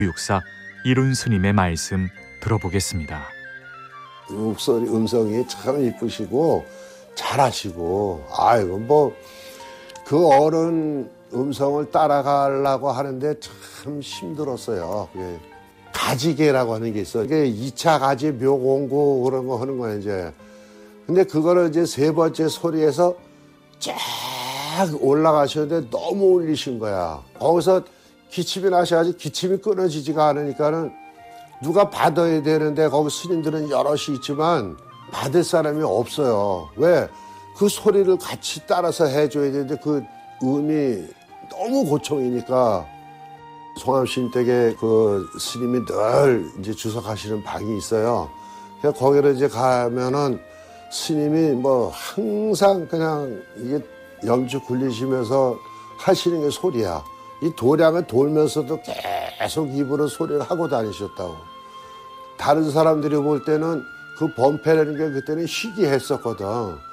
육사 이룬 스님의 말씀 들어보겠습니다. 목소리 음성이 참 이쁘시고 잘하시고 아이고 뭐 그 어른 음성을 따라가려고 하는데 참 힘들었어요. 가지개라고 하는 게 있어요. 이게 2차 가지 묘공고 그런 거 하는 거예요 이제. 근데 그거를 이제 세 번째 소리에서 쫙 올라가셨는데 너무 올리신 거야. 거기서 기침이 나셔가지고 기침이 끊어지지가 않으니까는 누가 받아야 되는데 거기 스님들은 여럿이 있지만 받을 사람이 없어요. 왜? 그 소리를 같이 따라서 해줘야 되는데 그 음이 너무 고총이니까 송암신 댁에 그 스님이 늘 이제 주석하시는 방이 있어요. 그래서 거기를 이제 가면은 스님이 뭐 항상 그냥 이게 염주 굴리시면서 하시는 게 소리야. 이 도량을 돌면서도 계속 입으로 소리를 하고 다니셨다고. 다른 사람들이 볼 때는 그 범패라는 게 그때는 희귀했었거든.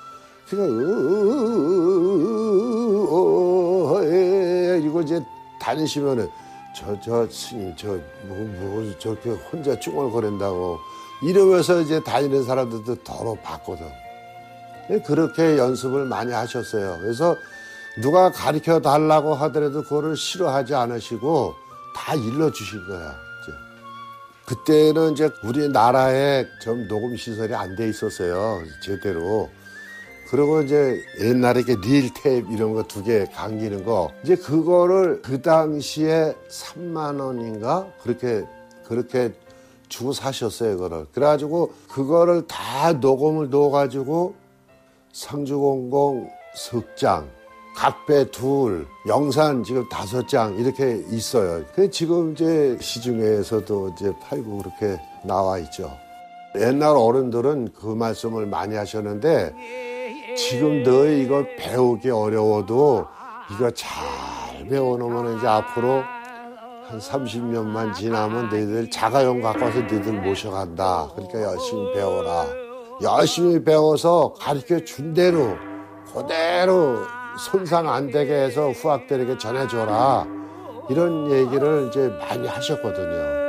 그러니까 이거 이제 다니시면은 저 스님 뭐 저렇게 혼자 쭈글거린다고 이러면서 이제 다니는 사람들도 더러 봤거든. 그렇게 연습을 많이 하셨어요. 그래서 누가 가르쳐 달라고 하더라도 그거를 싫어하지 않으시고 다 일러주신 거야. 이제. 그때는 이제 우리나라에 좀 녹음 시설이 안 돼 있었어요. 제대로. 그리고 이제 옛날에 이렇게 릴 테이프 이런 거 2개 감기는 거 이제 그거를 그 당시에 3만 원인가 그렇게 주고 사셨어요. 그거를. 그래가지고 그거를 다 녹음을 넣어가지고 상주공공 석장, 각배 2, 영산 지금 5장 이렇게 있어요. 그 지금 이제 시중에서도 이제 팔고 그렇게 나와 있죠. 옛날 어른들은 그 말씀을 많이 하셨는데 지금 너희 이거 배우기 어려워도 이거 잘 배워놓으면 이제 앞으로 한 30년만 지나면 너희들 자가용 갖고 와서 너희들 모셔간다. 그러니까 열심히 배워라. 열심히 배워서 가르쳐 준 대로 그대로 손상 안 되게 해서 후학들에게 전해줘라. 이런 얘기를 이제 많이 하셨거든요.